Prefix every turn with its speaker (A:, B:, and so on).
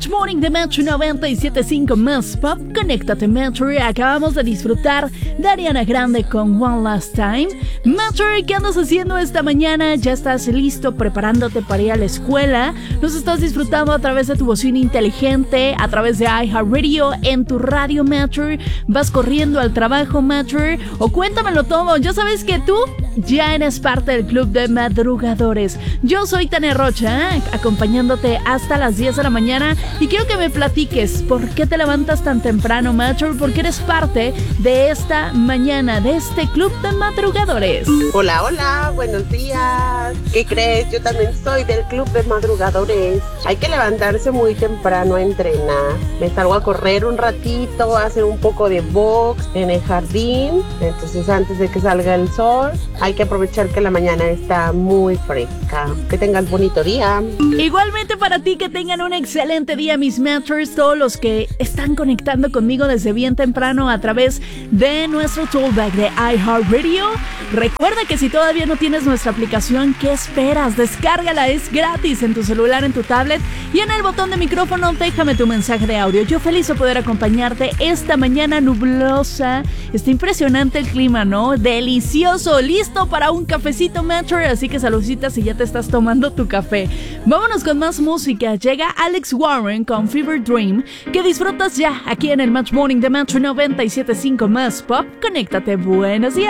A: Match Morning de Metro 97.5 más Pop. Conéctate, Metro. Acabamos de disfrutar de Ariana Grande con One Last Time. Metro, ¿qué andas haciendo esta mañana? ¿Ya estás listo preparándote para ir a la escuela? ¿Nos estás disfrutando a través de tu bocina inteligente, a través de iHeartRadio, en tu radio, Metro? ¿Vas corriendo al trabajo, Metro? O cuéntamelo todo. Ya sabes que tú ya eres parte del club de madrugadores. Yo soy Tania Rocha, acompañándote hasta las 10 de la mañana, y quiero que me platiques por qué te levantas tan temprano, Metro, porque eres parte de esta mañana, de este club de madrugadores.
B: Hola, buenos días. ¿Qué crees? Yo también soy del club de madrugadores. Hay que levantarse muy temprano a entrenar. Me salgo a correr un ratito, a hacer un poco de box en el jardín. Entonces, antes de que salga el sol, hay que aprovechar que la mañana está muy fresca. Que tengas bonito día.
A: Igualmente para ti, que tengan un excelente día, mis Metros, todos los que están conectando conmigo desde bien temprano a través de nuestro toolback de iHeartRadio. Recuerda que si todavía no tienes nuestra aplicación, ¿qué esperas? Descárgala, es gratis en tu celular, en tu tablet, y en el botón de micrófono déjame tu mensaje de audio. Yo feliz de poder acompañarte esta mañana nublosa. Está impresionante el clima, ¿no? Delicioso, listo para un cafecito, Metro, así que saludcitas si ya te estás tomando tu café. Vámonos con más música. Llega Alex Warren con Fever Dream, que disfrutas ya aquí en el Match Morning de Metro 97.5 más Pop. Conéctate, buenos días.